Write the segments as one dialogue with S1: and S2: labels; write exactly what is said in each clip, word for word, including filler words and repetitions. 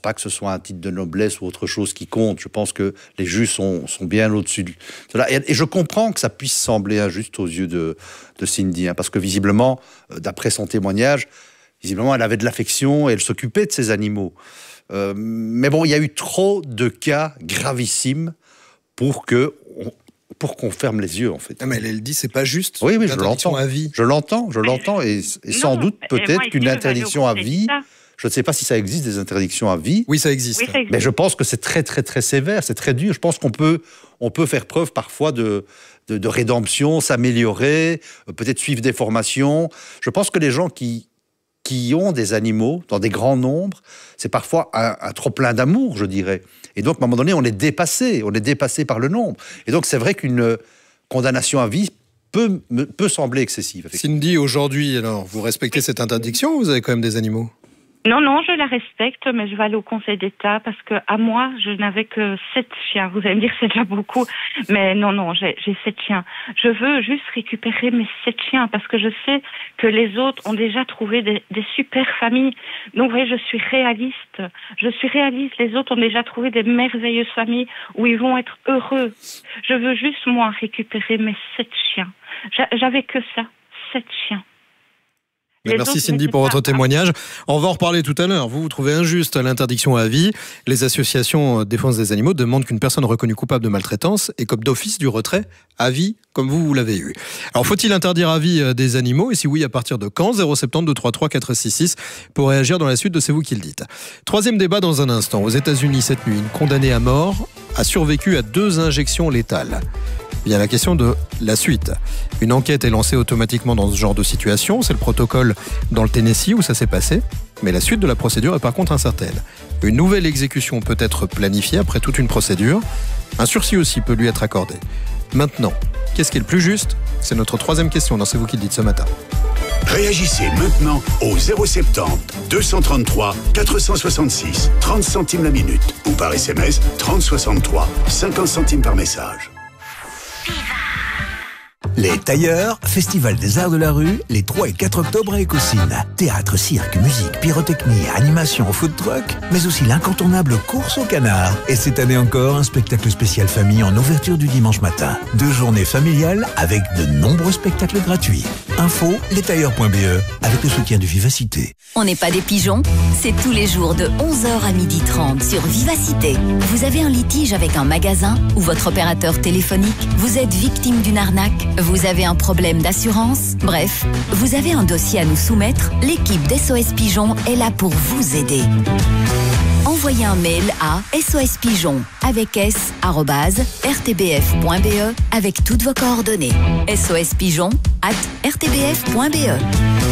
S1: pas que ce soit un titre de noblesse ou autre chose qui compte. Je pense que les juges sont, sont bien au-dessus de cela. Et, et je comprends que ça puisse sembler injuste aux yeux de, de Cindy, hein, parce que visiblement, d'après son témoignage, visiblement, elle avait de l'affection et elle s'occupait de ses animaux. Euh, mais bon, il y a eu trop de cas gravissimes pour que... On, pour qu'on ferme les yeux, en fait.
S2: Non, mais elle, elle dit c'est pas juste.
S1: Oui, oui, je l'entends.
S2: À vie.
S1: Je l'entends, je l'entends, et, et
S3: Non,
S1: sans doute peut-être
S3: moi,
S1: qu'une interdiction à vie.
S3: Ça.
S1: Je ne sais pas si ça existe des interdictions à vie.
S2: Oui, ça existe.
S3: Oui, ça existe.
S1: Mais je pense que c'est très, très, très sévère, c'est très dur. Je pense qu'on peut, on peut faire preuve parfois de, de, de rédemption, s'améliorer, peut-être suivre des formations. Je pense que les gens qui, qui ont des animaux dans des grands nombres, c'est parfois un, un trop plein d'amour, je dirais. Et donc, à un moment donné, on est dépassé, on est dépassé par le nombre. Et donc, c'est vrai qu'une condamnation à vie peut, peut sembler excessive.
S2: Cindy, aujourd'hui, alors, vous respectez cette interdiction ou vous avez quand même des animaux ?
S3: Non, non, je la respecte, mais je vais aller au Conseil d'État parce que à moi, je n'avais que sept chiens. Vous allez me dire que c'est déjà beaucoup, mais non, non, j'ai, j'ai sept chiens. Je veux juste récupérer mes sept chiens parce que je sais que les autres ont déjà trouvé des, des super familles. Donc, vous voyez, je suis réaliste. Je suis réaliste. Les autres ont déjà trouvé des merveilleuses familles où ils vont être heureux. Je veux juste, moi, récupérer mes sept chiens. J'avais que ça, sept chiens.
S2: Merci Cindy pour votre témoignage. On va en reparler tout à l'heure. Vous, vous trouvez injuste l'interdiction à vie. Les associations de défense des animaux demandent qu'une personne reconnue coupable de maltraitance écope d'office du retrait à vie, comme vous, vous l'avez eu. Alors, faut-il interdire à vie des animaux ? Et si oui, à partir de quand ? zéro sept zéro deux trois trois quatre six six pour réagir dans la suite de C'est vous qui le dites. Troisième débat dans un instant. Aux États-Unis cette nuit, une condamnée à mort a survécu à deux injections létales. Il y a la question de la suite. Une enquête est lancée automatiquement dans ce genre de situation. C'est le protocole dans le Tennessee où ça s'est passé. Mais la suite de la procédure est par contre incertaine. Une nouvelle exécution peut être planifiée après toute une procédure. Un sursis aussi peut lui être accordé. Maintenant, qu'est-ce qui est le plus juste ? C'est notre troisième question dans C'est vous qui le dites ce matin.
S4: Réagissez maintenant au zéro sept zéro deux cent trente-trois quatre cent soixante-six, trente centimes la minute. Ou par S M S trente soixante-trois, cinquante centimes par message.
S5: Les Tailleurs, Festival des Arts de la Rue, les trois et quatre octobre à Écosine. Théâtre, cirque, musique, pyrotechnie, animation, food truck, mais aussi l'incontournable course au canard. Et cette année encore, un spectacle spécial famille en ouverture du dimanche matin. Deux journées familiales avec de nombreux spectacles gratuits. Info, lestailleurs point b e, avec le soutien de Vivacité.
S6: On n'est pas des pigeons, c'est tous les jours de onze heures à midi trente sur Vivacité. Vous avez un litige avec un magasin ou votre opérateur téléphonique, vous êtes victime d'une arnaque, vous avez un problème d'assurance, bref, vous avez un dossier à nous soumettre, l'équipe d'S O S Pigeon est là pour vous aider. Envoyez un mail à sospigeon avec s arobase r t b f point b e avec toutes vos coordonnées. sospigeon arobase r t b f point b e.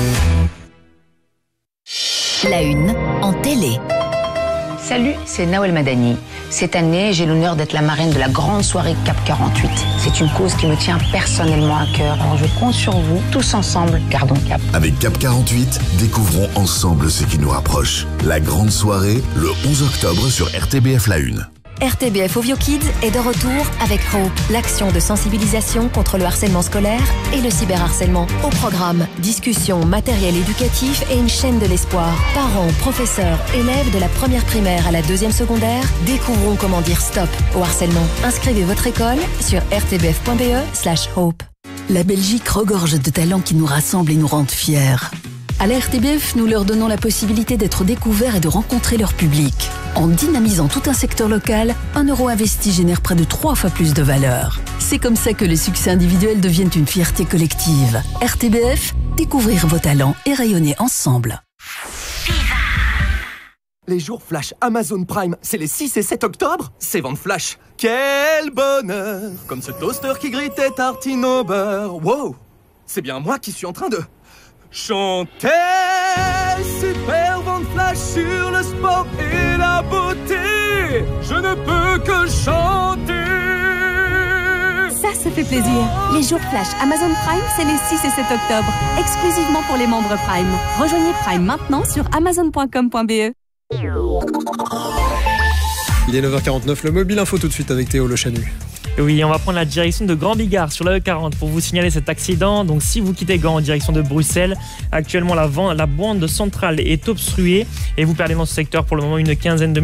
S6: La une en télé.
S7: Salut, c'est Nawel Madani. Cette année, j'ai l'honneur d'être la marraine de la grande soirée CAP quarante-huit. C'est une cause qui me tient personnellement à cœur. Alors je compte sur vous, tous ensemble, gardons cap.
S8: Avec CAP quarante-huit, découvrons ensemble ce qui nous rapproche. La grande soirée, le onze octobre sur R T B F La Une.
S9: R T B F Ovio Kids est de retour avec Hope, l'action de sensibilisation contre le harcèlement scolaire et le cyberharcèlement. Au programme, discussions, matériel éducatif et une chaîne de l'espoir. Parents, professeurs, élèves de la première primaire à la deuxième secondaire, découvrons comment dire stop au harcèlement. Inscrivez votre école sur r t b f point b e slash hope.
S10: La Belgique regorge de talents qui nous rassemblent et nous rendent fiers. À la R T B F, nous leur donnons la possibilité d'être découverts et de rencontrer leur public. En dynamisant tout un secteur local, un euro investi génère près de trois fois plus de valeur. C'est comme ça que les succès individuels deviennent une fierté collective. R T B F, découvrir vos talents et rayonner ensemble.
S11: Les jours flash Amazon Prime, c'est les six et sept octobre. C'est vente flash. Quel bonheur! Comme ce toaster qui grille tes tartines au beurre. Wow! C'est bien moi qui suis en train de... chanter. Super vente flash sur le sport et la beauté. Je ne peux que chanter.
S12: Ça, ça fait plaisir. Les jours flash Amazon Prime, c'est les six et sept octobre. Exclusivement pour les membres Prime. Rejoignez Prime maintenant sur amazon point com point b e.
S2: Il est neuf heures quarante-neuf, le mobile info tout de suite avec Théo Le Chanu.
S13: Oui, on va prendre la direction de Grand Bigard sur la E quarante pour vous signaler cet accident. Donc si vous quittez Gand en direction de Bruxelles, actuellement la, la bande centrale est obstruée et vous perdez dans ce secteur pour le moment une quinzaine de